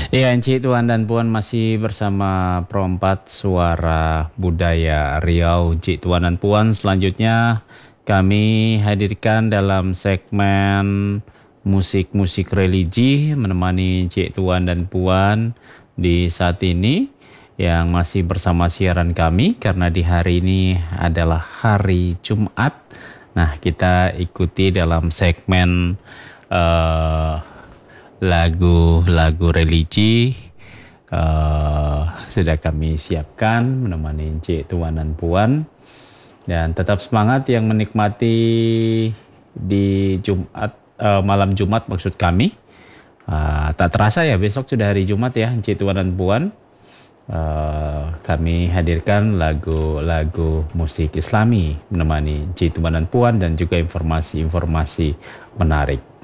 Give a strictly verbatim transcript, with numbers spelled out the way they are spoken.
Ya, Encik Tuan dan Puan masih bersama Perompat Suara Budaya Riau. Encik Tuan dan Puan, selanjutnya kami hadirkan dalam segmen musik-musik religi menemani Encik Tuan dan Puan di saat ini yang masih bersama siaran kami karena di hari ini adalah hari Jumat. Nah, kita ikuti dalam segmen eh, lagu-lagu religi uh, sudah kami siapkan menemani Encik Tuan dan Puan, dan tetap semangat yang menikmati di Jumat, uh, malam Jumat maksud kami. Uh, tak terasa ya besok sudah hari Jumat ya Encik Tuan dan Puan. Uh, kami hadirkan lagu-lagu musik Islami menemani Encik Tuan dan Puan dan juga informasi-informasi menarik.